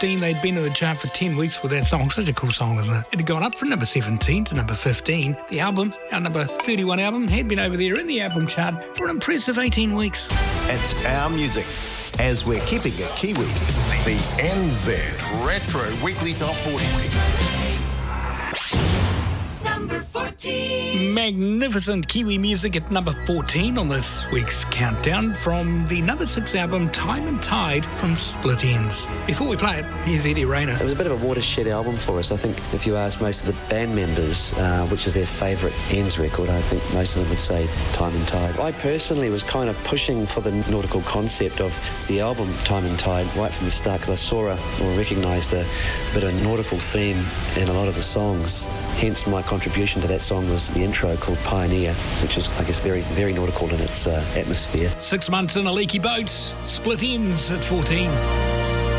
15. They'd been in the chart for 10 weeks with that song. Such a cool song, isn't it? It had gone up from number 17 to number 15. The album, our number 31 album, had been over there in the album chart for an impressive 18 weeks. It's our music. As we're keeping it Kiwi, the NZ Retro Weekly Top 40. Number 14. Magnificent Kiwi music at number 14 on this week's countdown from the number 6 album Time and Tide from Split Enz. Before we play it, here's Eddie Rayner. It was a bit of a watershed album for us. I think if you ask most of the band members which is their favourite Enz record, I think most of them would say Time and Tide. I personally was kind of pushing for the nautical concept of the album Time and Tide right from the start, because I saw or recognised a bit of a nautical theme in a lot of the songs. Hence my contribution to that song was the intro called Pioneer, which is, I guess, very, very nautical in its atmosphere. 6 months in a leaky boat, Split Enz at 14.